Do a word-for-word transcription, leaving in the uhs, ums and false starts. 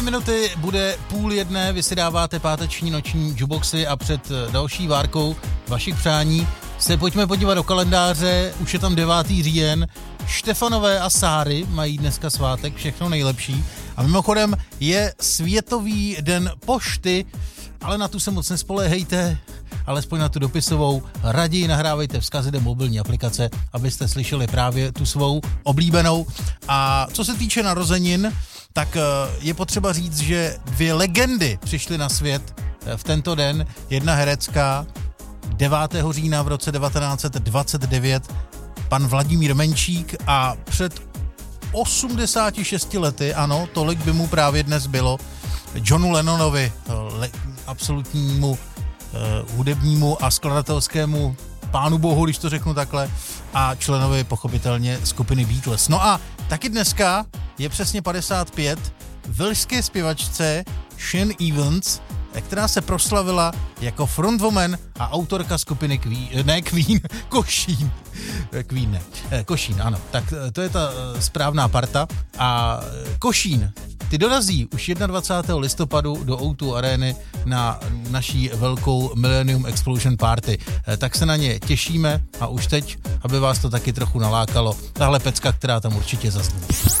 Minuty bude půl jedné, vy si dáváte páteční noční juboxy a před další várkou vašich přání se pojďme podívat do kalendáře, už je tam devátý říjen, Štefanové a Sáry mají dneska svátek, všechno nejlepší a mimochodem je Světový den pošty, ale na tu se moc nespoléhejte, alespoň na tu dopisovou, raději nahrávejte vzkazy do mobilní aplikace, abyste slyšeli právě tu svou oblíbenou. A co se týče narozenin, tak je potřeba říct, že dvě legendy přišly na svět v tento den. Jedna herecká, devátého října v roce devatenáct set dvacet devět, pan Vladimír Menšík, a před osmdesáti šesti lety, ano, tolik by mu právě dnes bylo, Johnu Lennonovi, le, absolutnímu eh, hudebnímu a skladatelskému pánu bohu, když to řeknu takhle, a členovi pochopitelně skupiny Beatles. No a taky dneska je přesně padesát pět velšské zpěvačce Sean Evans, která se proslavila jako frontwoman a autorka skupiny Queen, ne Queen, Košín. Queen ne, Košín, ano. Tak to je ta správná parta. A Košín, ty dorazí už dvacátého prvního listopadu do ó dva Areny na naší velkou Millennium Explosion Party. Tak se na ně těšíme a už teď, aby vás to taky trochu nalákalo, tahle pecka, která tam určitě zazní.